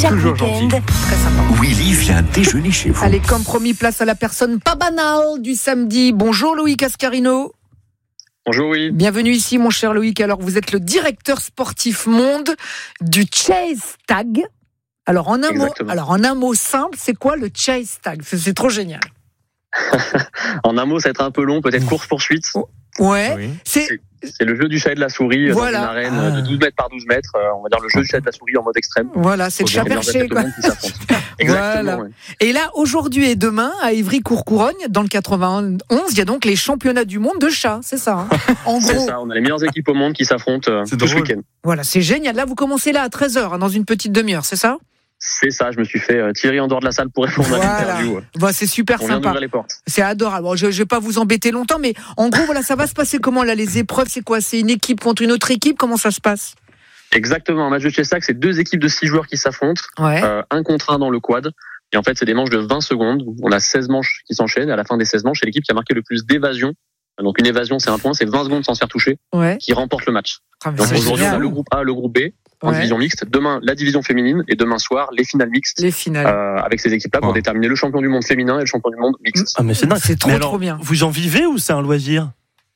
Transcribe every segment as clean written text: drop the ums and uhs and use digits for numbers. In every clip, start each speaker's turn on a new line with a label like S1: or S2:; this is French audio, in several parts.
S1: Chaque
S2: Toujours
S1: week-end,
S2: gentil.
S1: très sympa.
S3: Willy vient déjeuner chez vous.
S4: Allez, comme promis, place à la personne pas banale du samedi. Bonjour Loïc Ascarino.
S5: Bonjour, oui.
S4: Bienvenue ici, mon cher Loïc. Alors, vous êtes le directeur sportif monde du Chase Tag. Alors, en un mot simple, c'est quoi le Chase Tag ? C'est trop génial.
S5: En un mot, ça va être un peu long, peut-être course-poursuite.
S4: Ouais.
S2: Oui.
S5: C'est le jeu du chat et de la souris
S4: Voilà.
S5: dans une arène de 12 mètres par 12 mètres. On va dire le jeu du chat et de la souris en mode extrême.
S4: Voilà, c'est le chat
S5: Il y a
S4: perché, quoi.
S5: qui s'affrontent. Exactement.
S4: Voilà.
S5: Ouais.
S4: Et là, aujourd'hui et demain, à Ivry-Courcouronne, dans le 91, il y a donc les championnats du monde de chats, c'est ça, hein. En
S5: C'est
S4: gros,
S5: ça, on a les meilleures équipes au monde qui s'affrontent
S2: C'est
S5: tout ce
S2: drôle.
S5: week-end.
S4: voilà, c'est génial. Là, vous commencez là à 13h, dans une petite demi-heure, c'est ça ?
S5: C'est ça, je me suis fait tirer en dehors de la salle pour répondre
S4: Voilà.
S5: à l'interview.
S4: Bah, c'est super
S5: On vient
S4: sympa.
S5: d'ouvrir les portes.
S4: C'est adorable. Bon, je vais pas vous embêter longtemps, mais en gros, voilà, ça va se passer comment là, les épreuves, c'est quoi ? C'est une équipe contre une autre équipe ? Comment ça se passe ?
S5: Exactement, un match de chess-tag, c'est 2 équipes de 6 joueurs qui s'affrontent,
S4: Ouais.
S5: 1 contre 1 dans le quad. Et en fait, c'est des manches de 20 secondes. On a 16 manches qui s'enchaînent. Et à la fin des 16 manches, c'est l'équipe qui a marqué le plus d'évasion. Donc une évasion, c'est un point, c'est 20 secondes sans se faire toucher,
S4: Ouais.
S5: qui remporte le match.
S4: Ah, mais
S5: Donc
S4: c'est
S5: aujourd'hui, on a
S4: génial.
S5: le groupe A, le groupe B, en
S4: Ouais.
S5: division mixte. Demain, la division féminine. Et demain soir, les finales mixtes.
S4: Les finales.
S5: Avec ces équipes-là pour
S2: Ouais.
S5: déterminer le champion du monde féminin et le champion du monde mixte.
S6: Ah mais c'est dingue.
S4: C'est trop,
S6: Mais alors,
S4: trop bien.
S6: Vous en vivez ou c'est un loisir?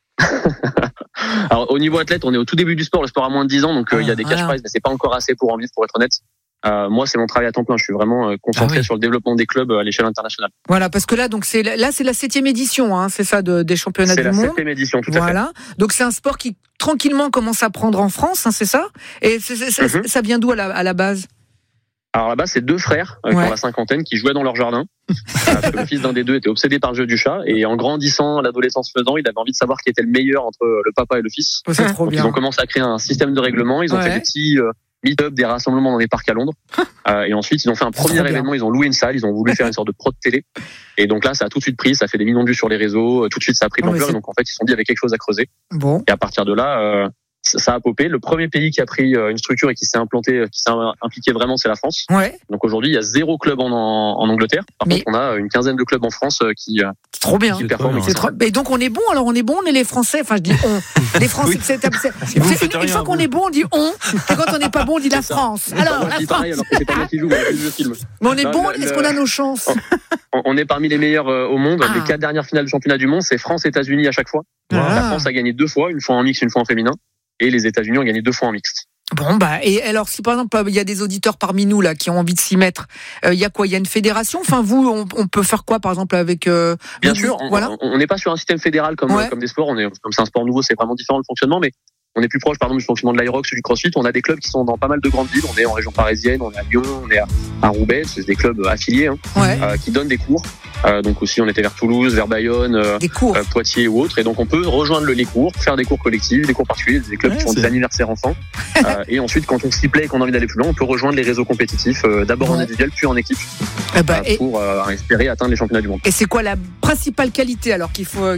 S5: Alors au niveau athlète, on est au tout début du sport. Le sport a moins de 10 ans, donc il y a des cash
S4: Voilà.
S5: prizes, mais c'est pas encore assez pour en vivre, pour être honnête. Moi, c'est mon travail à temps plein. Je suis vraiment concentré sur le développement des clubs à l'échelle internationale.
S4: Voilà, parce que là, donc c'est la 7e édition, hein, c'est ça, des championnats
S5: C'est
S4: du
S5: la
S4: monde.
S5: 7e édition, tout à fait.
S4: Voilà. Donc c'est un sport qui tranquillement commence à prendre en France, hein, c'est ça ? Et ça vient d'où à la base ?
S5: Alors là-bas, c'est 2 frères qui
S4: Ouais.
S5: ont la cinquantaine qui jouaient dans leur jardin. Parce que le fils d'un des 2 était obsédé par le jeu du chat et en grandissant, l'adolescence faisant, il avait envie de savoir qui était le meilleur entre le papa et le fils.
S4: Oh, c'est trop
S5: Donc
S4: bien.
S5: ils ont commencé à créer un système de règlement. Ils ont
S4: Ouais.
S5: fait des petits meet-up, des rassemblements dans des parcs à Londres. Et ensuite, ils ont fait un
S4: C'est trop
S5: premier
S4: bien.
S5: événement. Ils ont loué une salle. Ils ont voulu faire une sorte de pro de télé. Et donc là, ça a tout de suite pris. Ça fait des millions de vues sur les réseaux. Tout de suite, ça a pris de
S4: Oh, mais
S5: l'ampleur.
S4: c'est-
S5: Et donc en fait, ils se sont dit avec quelque chose à creuser.
S4: Bon.
S5: Et à partir de là, ça a popé. Le premier pays qui a pris une structure et qui s'est impliqué vraiment, c'est la France.
S4: Ouais,
S5: Donc aujourd'hui, il y a 0 club en Angleterre. Par
S4: Mais-
S5: contre, on a une quinzaine de clubs en France qui
S4: c'est trop bien.
S5: performent.
S4: C'est trop... Et donc on est bon, on est les Français, enfin je dis on. Les Français,
S2: Oui.
S4: c'est
S2: vous faites
S4: une
S2: rien,
S4: fois qu'on
S2: vous.
S4: est bon, on dit on. Et quand on n'est pas bon, on dit la
S5: C'est ça.
S4: France.
S5: Moi,
S4: Alors,
S5: je
S4: la
S5: dis
S4: France.
S5: pareil, alors que c'est pas moi qui joue, mais je filme.
S4: Mais on est
S5: Non,
S4: bon,
S5: le-
S4: est-ce qu'on a nos chances ?
S5: On est parmi les meilleurs au monde.
S4: Ah.
S5: Les 4 dernières finales du championnat du monde, c'est France-États-Unis à chaque fois. La
S4: Ah.
S5: France a gagné 2 fois, une fois en mixte, une fois en féminin. Et les États-Unis ont gagné 2 fois en mixte.
S4: Bon, bah, et alors, si par exemple, il y a des auditeurs parmi nous, là, qui ont envie de s'y mettre, il y a quoi ? Il y a une fédération ? Enfin, vous, on peut faire quoi, par exemple, avec,
S5: Bien
S4: vous-
S5: sûr,
S4: voilà.
S5: on n'est pas sur un système fédéral comme des sports. Comme c'est un sport nouveau, c'est vraiment différent le fonctionnement, mais on est plus proche, par exemple, du fonctionnement de l'Aerox ou du CrossFit. On a des clubs qui sont dans pas mal de grandes villes. On est en région parisienne, on est à Lyon, on est à Roubaix. C'est des clubs affiliés
S4: Ouais,
S5: qui donnent des cours. Donc aussi, on était vers Toulouse, vers Bayonne,
S4: des cours.
S5: Poitiers ou autres. Et donc, on peut rejoindre les cours, faire des cours collectifs, des cours particuliers, des clubs
S6: Ouais,
S5: qui font
S6: c'est-
S5: des anniversaires enfants. Et ensuite, quand on s'y plaît et qu'on a envie d'aller plus loin, on peut rejoindre les réseaux compétitifs, d'abord en
S4: Ouais.
S5: individuel, puis en équipe,
S4: Eh ben,
S5: pour espérer atteindre les championnats du monde.
S4: et c'est quoi la principale qualité, alors, qu'il faut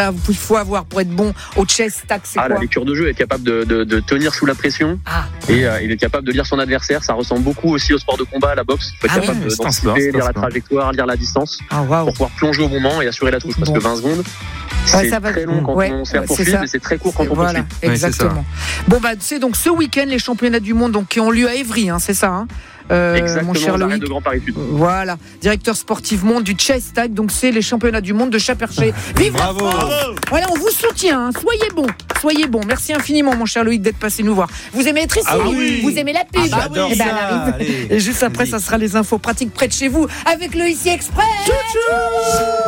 S4: avoir pour être bon au chess tag, c'est
S5: La
S4: quoi ?
S5: lecture de jeu, être capable de tenir sous la pression
S4: Ah,
S5: et il est capable de lire son adversaire. Ça ressemble beaucoup aussi au sport de combat, à la boxe. Il faut être
S4: Ah
S5: capable
S2: oui, c'est un
S5: d'anticiper,
S2: sport, c'est un
S5: lire la
S2: sport.
S5: trajectoire, lire la distance
S4: ah, waouh.
S5: pour pouvoir plonger au moment et assurer la touche. Parce
S4: Bon.
S5: que 20 secondes, c'est
S4: ça va-
S5: très long quand
S4: Ouais,
S5: on se fait
S4: c'est
S5: poursuivre,
S4: ça.
S5: mais c'est très court quand on
S4: Voilà,
S5: poursuit.
S2: Oui, c'est
S4: exactement. Bon, bah, c'est donc ce week-end, les championnats du monde, donc, qui ont lieu à Évry, hein, c'est ça, hein,
S5: Exactement,
S4: mon cher
S5: l'arène
S4: Loïc.
S5: de Grand Paris Sud.
S4: Voilà, directeur sportif monde du chess tag, donc c'est les championnats du monde de chat perché. Vive la
S2: Bravo.
S4: France. Voilà, on vous soutient, hein. Soyez bon. Merci infiniment, mon cher Loïc, d'être passé nous voir. Vous aimez être ici,
S2: Ah oui.
S4: vous aimez la pub.
S2: J'adore
S4: Eh ben,
S2: ça.
S4: elle arrive.
S2: Allez,
S4: Et juste après,
S2: vas-y.
S4: ça sera les infos pratiques près de chez vous avec le ICI Express.